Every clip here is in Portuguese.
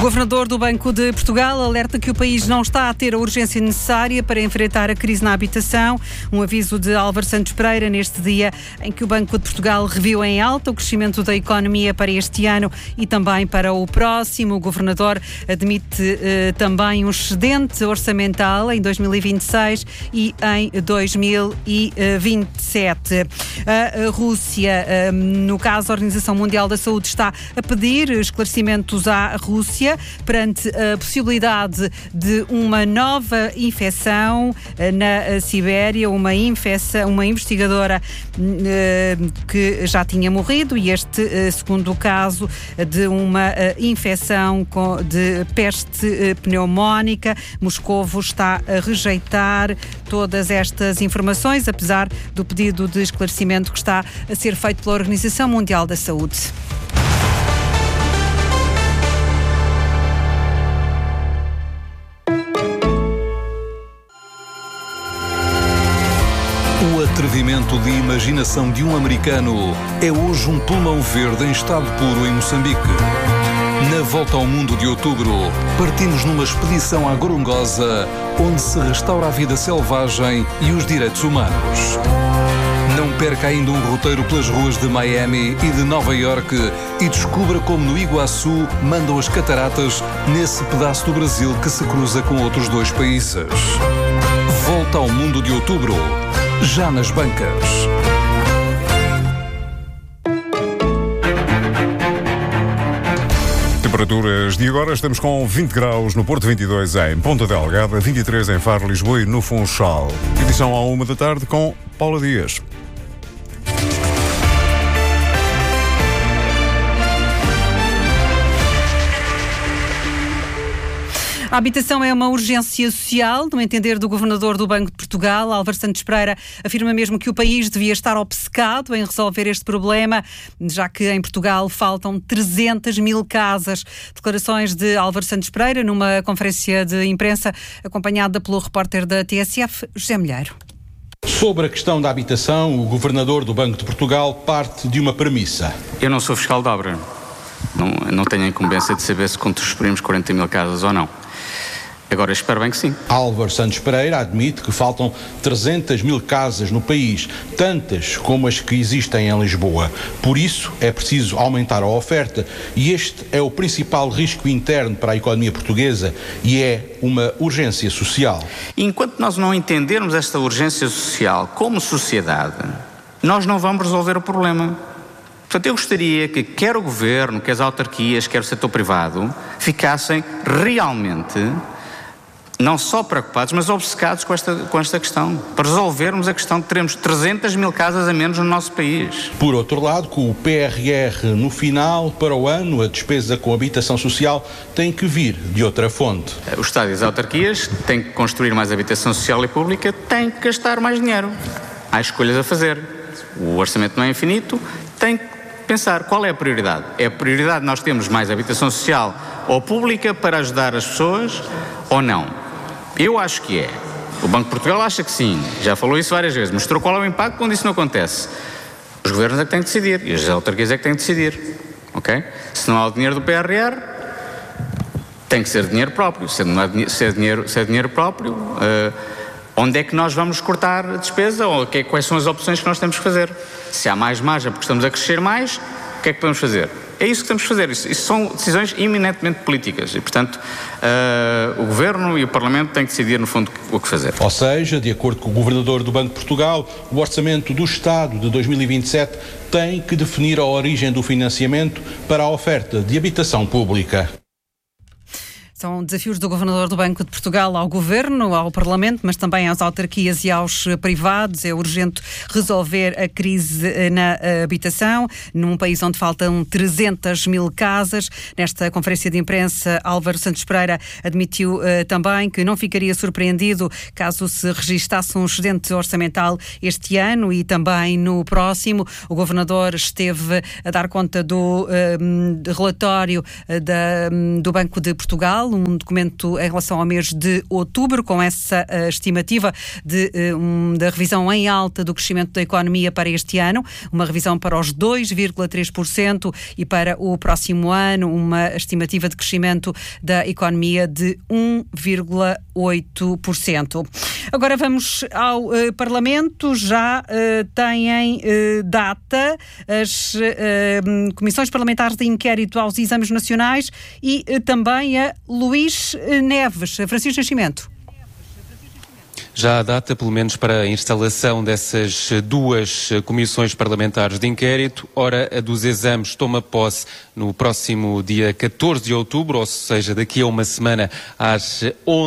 Governador do Banco de Portugal alerta que o país não está a ter a urgência necessária para enfrentar a crise na habitação. Um aviso de Álvaro Santos Pereira neste dia em que o Banco de Portugal reviu em alta o crescimento da economia para este ano e também para o próximo. O Governador admite também um excedente orçamental em 2026 e em 2027. A Rússia, no caso a Organização Mundial da Saúde, está a pedir esclarecimentos à Rússia perante a possibilidade de uma nova infecção na Sibéria, uma investigadora que já tinha morrido, e este segundo caso de uma infecção de peste pneumónica. Moscovo está a rejeitar todas estas informações, apesar do pedido de esclarecimento que está a ser feito pela Organização Mundial da Saúde. O atrevimento de imaginação de um americano é hoje um pulmão verde em estado puro em Moçambique. Na volta ao mundo de outubro, partimos numa expedição à Gorongosa, onde se restaura a vida selvagem e os direitos humanos. Não perca ainda um roteiro pelas ruas de Miami e de Nova Iorque e descubra como no Iguaçu mandam as cataratas nesse pedaço do Brasil que se cruza com outros dois países. Volta ao mundo de outubro, já nas bancas. Temperaturas de agora, estamos com 20 graus no Porto, 22 em Ponta Delgada, 23 em Faro, Lisboa e no Funchal. Edição à 1 da tarde com Paula Dias. A habitação é uma urgência social, no entender do Governador do Banco de Portugal. Álvaro Santos Pereira afirma mesmo que o país devia estar obcecado em resolver este problema, já que em Portugal faltam 300 mil casas. Declarações de Álvaro Santos Pereira numa conferência de imprensa acompanhada pelo repórter da TSF, José Milheiro. Sobre a questão da habitação, o Governador do Banco de Portugal parte de uma premissa. Eu não sou fiscal de obra. Não tenho a incumbência de saber se construímos 40 mil casas ou não. Agora, espero bem que sim. Álvaro Santos Pereira admite que faltam 300 mil casas no país, tantas como as que existem em Lisboa. Por isso, é preciso aumentar a oferta e este é o principal risco interno para a economia portuguesa e é uma urgência social. Enquanto nós não entendermos esta urgência social como sociedade, nós não vamos resolver o problema. Portanto, eu gostaria que quer o Governo, quer as autarquias, quer o setor privado, ficassem realmente não só preocupados, mas obcecados com esta questão, para resolvermos a questão de teremos 300 mil casas a menos no nosso país. Por outro lado, com o PRR no final, para o ano, a despesa com habitação social tem que vir de outra fonte. O Estado e as autarquias têm que construir mais habitação social e pública, têm que gastar mais dinheiro. Há escolhas a fazer. O orçamento não é infinito, tem que pensar qual é a prioridade. É a prioridade nós termos mais habitação social ou pública para ajudar as pessoas ou não? Eu acho que é. O Banco de Portugal acha que sim. Já falou isso várias vezes. Mostrou qual é o impacto quando isso não acontece. Os governos é que têm que decidir e as autarquias é que têm que decidir. Ok? Se não há o dinheiro do PRR, tem que ser dinheiro próprio. Se é dinheiro próprio, onde é que nós vamos cortar a despesa ou quais são as opções que nós temos que fazer? Se há mais margem porque estamos a crescer mais, o que é que podemos fazer? É isso que temos que fazer. Isso são decisões eminentemente políticas e, portanto, o Governo e o Parlamento têm que decidir, no fundo, o que fazer. Ou seja, de acordo com o Governador do Banco de Portugal, o Orçamento do Estado de 2027 tem que definir a origem do financiamento para a oferta de habitação pública. São desafios do Governador do Banco de Portugal ao Governo, ao Parlamento, mas também às autarquias e aos privados. É urgente resolver a crise na habitação, num país onde faltam 300 mil casas. Nesta conferência de imprensa, Álvaro Santos Pereira admitiu também que não ficaria surpreendido caso se registasse um excedente orçamental este ano e também no próximo. O Governador esteve a dar conta do relatório do Banco de Portugal, um documento em relação ao mês de outubro, com essa estimativa da revisão em alta do crescimento da economia para este ano, uma revisão para os 2,3% e para o próximo ano uma estimativa de crescimento da economia de 1,8%. Agora vamos ao Parlamento. Já têm data as comissões parlamentares de inquérito aos exames nacionais e também a Luís Neves. Francisco Nascimento. Já há data, pelo menos, para a instalação dessas duas comissões parlamentares de inquérito. Ora, a dos exames toma posse no próximo dia 14 de outubro, ou seja, daqui a uma semana, às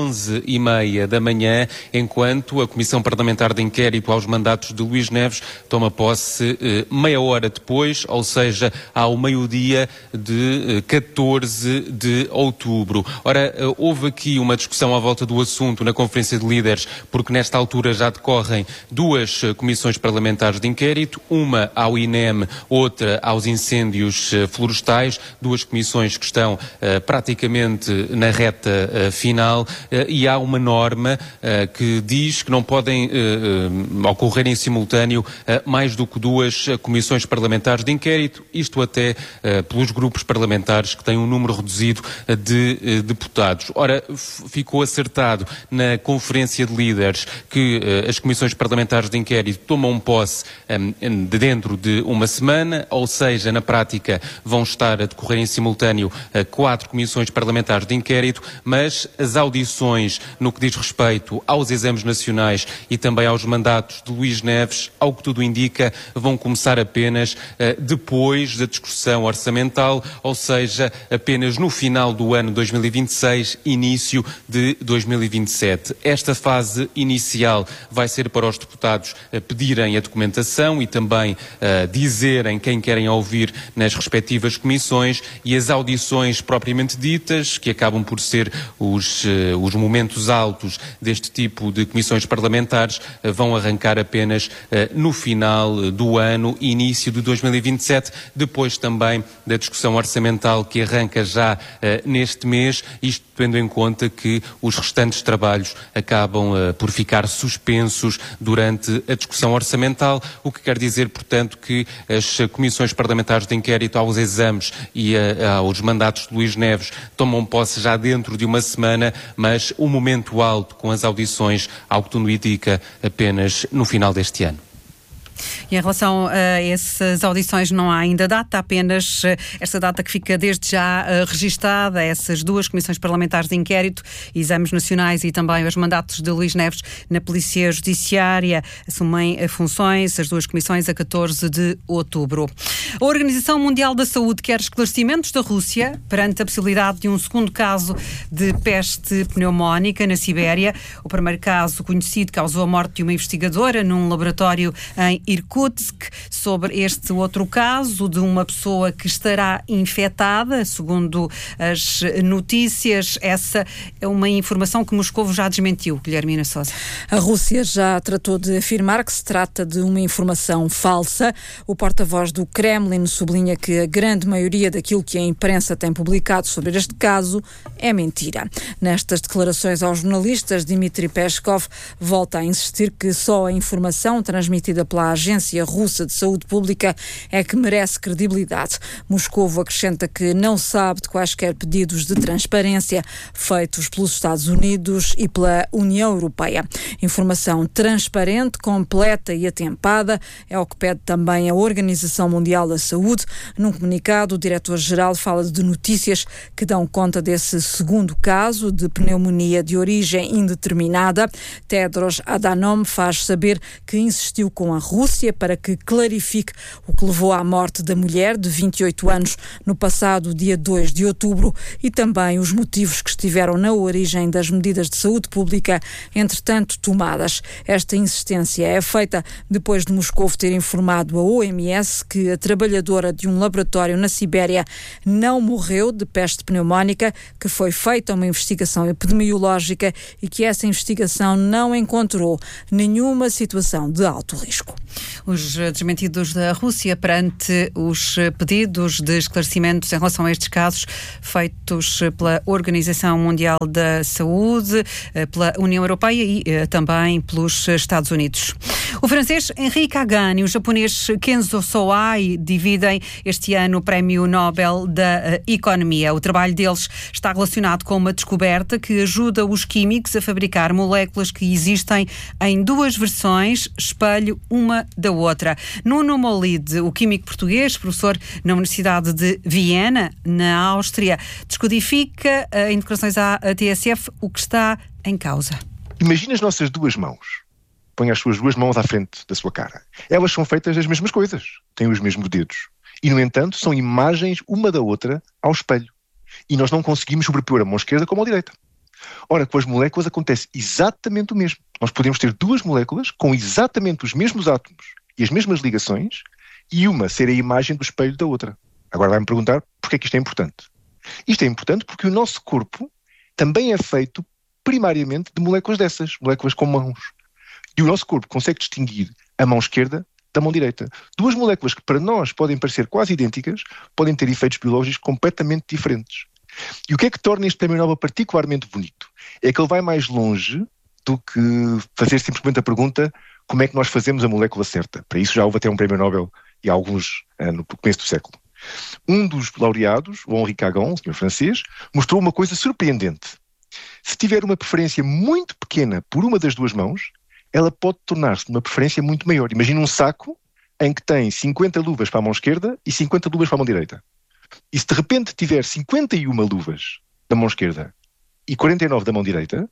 11h30 da manhã, enquanto a Comissão Parlamentar de Inquérito aos mandatos de Luís Neves toma posse meia hora depois, ou seja, ao meio-dia de 14 de outubro. Ora, houve aqui uma discussão à volta do assunto na Conferência de Líderes, porque nesta altura já decorrem duas comissões parlamentares de inquérito, uma ao INEM, outra aos incêndios florestais, duas comissões que estão praticamente na reta final, e há uma norma que diz que não podem ocorrer em simultâneo mais do que duas comissões parlamentares de inquérito, isto até pelos grupos parlamentares que têm um número reduzido de deputados. Ora, ficou acertado na Conferência de Líderes que as comissões parlamentares de inquérito tomam posse dentro de uma semana, ou seja, na prática vão estar a decorrer em simultâneo 4 comissões parlamentares de inquérito, mas as audições no que diz respeito aos exames nacionais e também aos mandatos de Luís Neves, ao que tudo indica, vão começar apenas depois da discussão orçamental, ou seja, apenas no final do ano 2026, início de 2027. Esta fase inicial vai ser para os deputados pedirem a documentação e também dizerem quem querem ouvir nas respectivas comissões, e as audições propriamente ditas, que acabam por ser os momentos altos deste tipo de comissões parlamentares, vão arrancar apenas no final do ano, início de 2027, depois também da discussão orçamental que arranca já neste mês, isto tendo em conta que os restantes trabalhos acabam por ficar suspensos durante a discussão orçamental, o que quer dizer, portanto, que as comissões parlamentares de inquérito aos exames e aos mandatos de Luís Neves tomam posse já dentro de uma semana, mas o momento alto com as audições, ao que tudo indica, apenas no final deste ano. E em relação a essas audições não há ainda data, apenas esta data que fica desde já registada, essas duas comissões parlamentares de inquérito, exames nacionais e também os mandatos de Luís Neves na Polícia Judiciária, assumem funções, as duas comissões, a 14 de outubro. A Organização Mundial da Saúde quer esclarecimentos da Rússia perante a possibilidade de um segundo caso de peste pneumónica na Sibéria. O primeiro caso conhecido causou a morte de uma investigadora num laboratório em Irkutsk. Sobre este outro caso de uma pessoa que estará infectada, segundo as notícias, essa é uma informação que Moscovo já desmentiu. Guilhermina Sousa. A Rússia já tratou de afirmar que se trata de uma informação falsa. O porta-voz do Kremlin sublinha que a grande maioria daquilo que a imprensa tem publicado sobre este caso é mentira. Nestas declarações aos jornalistas, Dmitry Peskov volta a insistir que só a informação transmitida pela Agência Russa de Saúde Pública é que merece credibilidade. Moscovo acrescenta que não sabe de quaisquer pedidos de transparência feitos pelos Estados Unidos e pela União Europeia. Informação transparente, completa e atempada é o que pede também a Organização Mundial da Saúde. Num comunicado, o diretor-geral fala de notícias que dão conta desse segundo caso de pneumonia de origem indeterminada. Tedros Adhanom faz saber que insistiu com a Rússia para que clarifique o que levou à morte da mulher de 28 anos no passado dia 2 de outubro e também os motivos que estiveram na origem das medidas de saúde pública entretanto tomadas. Esta insistência é feita depois de Moscou ter informado a OMS que a trabalhadora de um laboratório na Sibéria não morreu de peste pneumónica, que foi feita uma investigação epidemiológica e que essa investigação não encontrou nenhuma situação de alto risco. Os desmentidos da Rússia perante os pedidos de esclarecimentos em relação a estes casos feitos pela Organização Mundial da Saúde, pela União Europeia e também pelos Estados Unidos. O francês Henri Kagan e o japonês Kenzo Sawai dividem este ano o Prémio Nobel da Economia. O trabalho deles está relacionado com uma descoberta que ajuda os químicos a fabricar moléculas que existem em duas versões, espelho uma da outra. Nuno Molide, o químico português, professor na Universidade de Viena, na Áustria, descodifica em declarações à TSF o que está em causa. Imagina as nossas duas mãos. Põe as suas duas mãos à frente da sua cara. Elas são feitas das mesmas coisas. Têm os mesmos dedos. E, no entanto, são imagens uma da outra ao espelho. E nós não conseguimos sobrepor a mão esquerda com a mão direita. Ora, com as moléculas acontece exatamente o mesmo. Nós podemos ter duas moléculas com exatamente os mesmos átomos e as mesmas ligações e uma ser a imagem do espelho da outra. Agora vai-me perguntar porquê é que isto é importante. Isto é importante porque o nosso corpo também é feito primariamente de moléculas dessas, moléculas com mãos. E o nosso corpo consegue distinguir a mão esquerda da mão direita. Duas moléculas que para nós podem parecer quase idênticas, podem ter efeitos biológicos completamente diferentes. E o que é que torna este Prémio Nobel particularmente bonito? É que ele vai mais longe do que fazer simplesmente a pergunta como é que nós fazemos a molécula certa. Para isso já houve até um Prémio Nobel e alguns no começo do século. Um dos laureados, o Henri Kagan, o senhor francês, mostrou uma coisa surpreendente. Se tiver uma preferência muito pequena por uma das duas mãos, ela pode tornar-se uma preferência muito maior. Imagina um saco em que tem 50 luvas para a mão esquerda e 50 luvas para a mão direita. E se de repente tiver 51 luvas da mão esquerda e 49 da mão direita,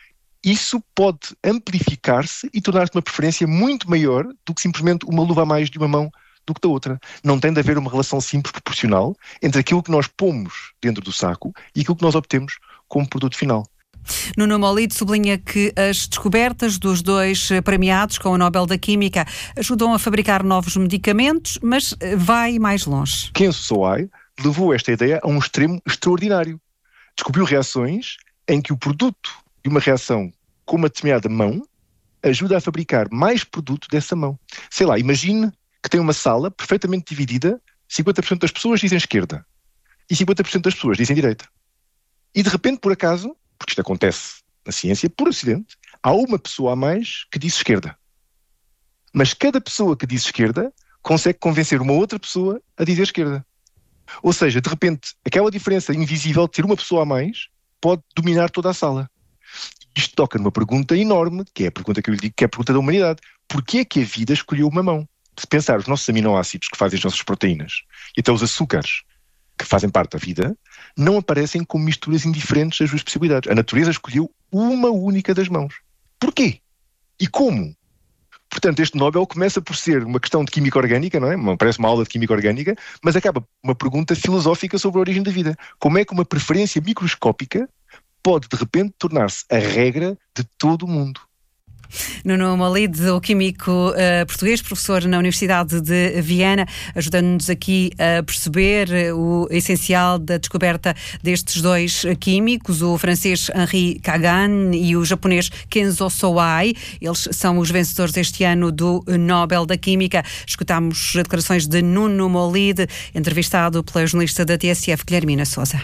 isso pode amplificar-se e tornar-se uma preferência muito maior do que simplesmente uma luva a mais de uma mão do que da outra. Não tem de haver uma relação simples proporcional entre aquilo que nós pomos dentro do saco e aquilo que nós obtemos como produto final. Nuno Molide sublinha que as descobertas dos dois premiados com o Nobel da Química ajudam a fabricar novos medicamentos, mas vai mais longe. Kenzo Sawai levou esta ideia a um extremo extraordinário. Descobriu reações em que o produto de uma reação com uma determinada mão ajuda a fabricar mais produto dessa mão. Sei lá, imagine que tem uma sala perfeitamente dividida, 50% das pessoas dizem esquerda e 50% das pessoas dizem direita. E de repente, por acaso, porque isto acontece na ciência, por acidente, há uma pessoa a mais que diz esquerda. Mas cada pessoa que diz esquerda consegue convencer uma outra pessoa a dizer esquerda. Ou seja, de repente, aquela diferença invisível de ter uma pessoa a mais pode dominar toda a sala. Isto toca numa pergunta enorme, que é a pergunta que eu lhe digo, que é a pergunta da humanidade. Porquê é que a vida escolheu uma mão? Se pensar os nossos aminoácidos que fazem as nossas proteínas e até os açúcares que fazem parte da vida, não aparecem como misturas indiferentes das duas possibilidades. A natureza escolheu uma única das mãos. Porquê? E como? Portanto, este Nobel começa por ser uma questão de química orgânica, não é? Parece uma aula de química orgânica, mas acaba uma pergunta filosófica sobre a origem da vida. Como é que uma preferência microscópica pode, de repente, tornar-se a regra de todo o mundo? Nuno Molide, o químico português, professor na Universidade de Viena, ajudando-nos aqui a perceber o essencial da descoberta destes dois químicos, o francês Henri Kagan e o japonês Kenzo Sawai. Eles são os vencedores este ano do Nobel da Química. Escutámos declarações de Nuno Molide, entrevistado pela jornalista da TSF, Guilhermina Sousa.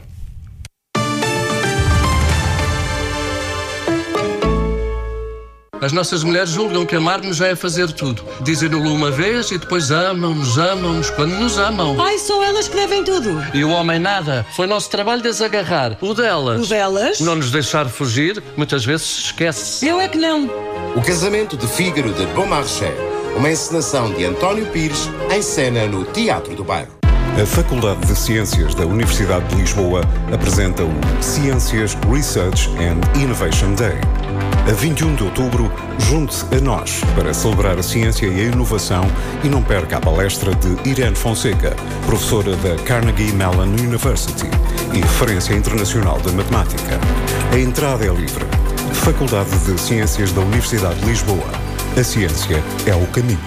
As nossas mulheres julgam que amar-nos já é fazer tudo. Dizem-no uma vez e depois amam-nos quando nos amam. Ai, são elas que devem tudo. E o homem nada. Foi nosso trabalho desagarrar. O delas. O delas? Não nos deixar fugir, muitas vezes se esquece. Eu é que não. O Casamento de Fígaro de Beaumarchais. Uma encenação de António Pires, em cena no Teatro do Bairro. A Faculdade de Ciências da Universidade de Lisboa apresenta o Ciências Research and Innovation Day. A 21 de outubro, junte-se a nós para celebrar a ciência e a inovação e não perca a palestra de Irene Fonseca, professora da Carnegie Mellon University e referência internacional de matemática. A entrada é livre. Faculdade de Ciências da Universidade de Lisboa. A ciência é o caminho.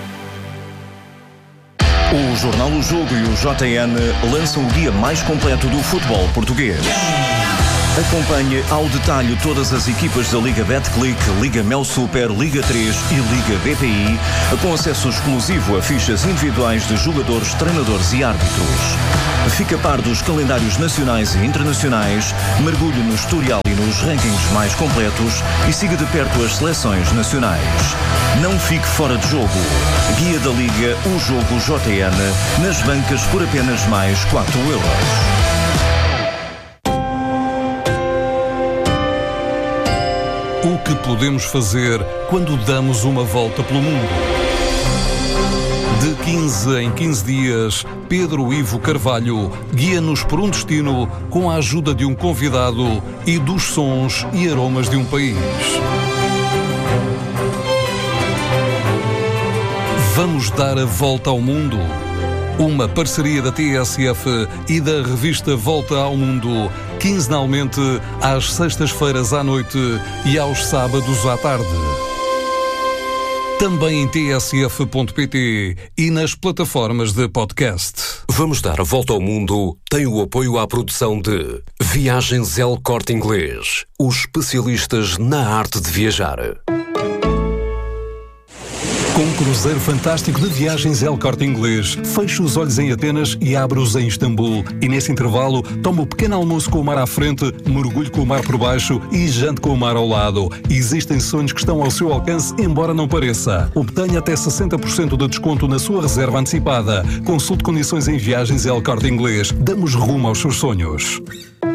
O Jornal O Jogo e o JN lançam o guia mais completo do futebol português. Acompanhe ao detalhe todas as equipas da Liga Betclic, Liga Mel Super, Liga 3 e Liga BPI, com acesso exclusivo a fichas individuais de jogadores, treinadores e árbitros. Fica a par dos calendários nacionais e internacionais, mergulhe no historial e nos rankings mais completos e siga de perto as seleções nacionais. Não fique fora de jogo. Guia da Liga, o jogo JN, nas bancas por apenas mais 4 euros. O que podemos fazer quando damos uma volta pelo mundo? De 15 em 15 dias, Pedro Ivo Carvalho guia-nos por um destino com a ajuda de um convidado e dos sons e aromas de um país. Vamos dar a volta ao mundo. Uma parceria da TSF e da revista Volta ao Mundo, quinzenalmente às sextas-feiras à noite e aos sábados à tarde. Também em tsf.pt e nas plataformas de podcast. Vamos dar a volta ao mundo tem o apoio à produção de Viagens El Corte Inglês, os especialistas na arte de viajar. Com um cruzeiro fantástico de Viagens El Corte Inglês, feche os olhos em Atenas e abre-os em Istambul. E nesse intervalo, toma o pequeno almoço com o mar à frente, mergulhe com o mar por baixo e jante com o mar ao lado. Existem sonhos que estão ao seu alcance, embora não pareça. Obtenha até 60% de desconto na sua reserva antecipada. Consulte condições em Viagens El Corte Inglês. Damos rumo aos seus sonhos.